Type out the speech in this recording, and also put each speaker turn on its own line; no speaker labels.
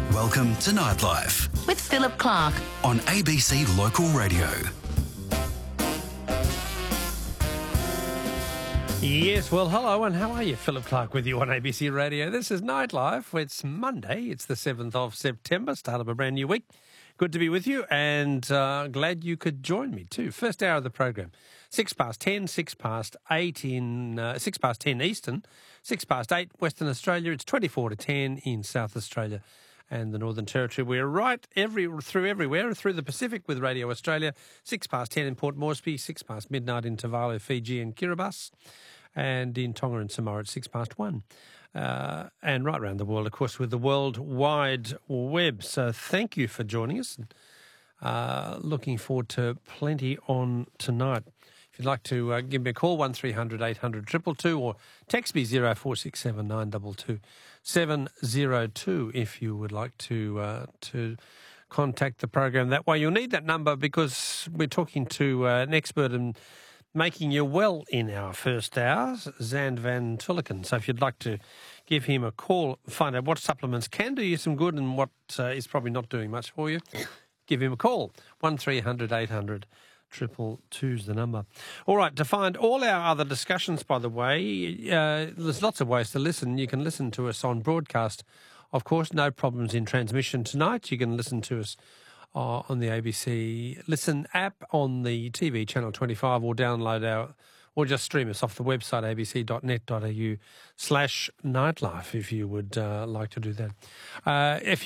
Welcome to Nightlife
with Philip Clark
on ABC Local Radio.
Yes, well, hello and how are you? Philip Clark with you on ABC Radio. This is Nightlife. It's Monday. It's the 7th of September, start of a brand new week. Good to be with you and glad you could join me too. First hour of the program, 6 past 10, 6 past 8 in 6 past 10 Eastern, 6 past 8 Western Australia. It's 24 to 10 in South Australia and the Northern Territory. We're right through everywhere, through the Pacific with Radio Australia, 6 past 10 in Port Moresby, 6 past midnight in Tuvalu, Fiji and Kiribati, and in Tonga and Samoa at 6 past 1. And right around the world, of course, with the World Wide Web. So thank you for joining us. Looking forward to plenty on tonight. If you'd like to give me a call, 1300 800 222, or text me 0467 922 702 if you would like to contact the program that way. You'll need that number because we're talking to an expert in making you well in our first hour, Zand van Tulleken. So if you'd like to give him a call, find out what supplements can do you some good and what is probably not doing much for you, give him a call. 1300 800 222 is the number. All right, to find all our other discussions, by the way, there's lots of ways to listen. You can listen to us on broadcast. Of course, no problems in transmission tonight. You can listen to us on the ABC Listen app on the TV channel 25, or download or just stream us off the website abc.net.au/nightlife if you would like to do that. If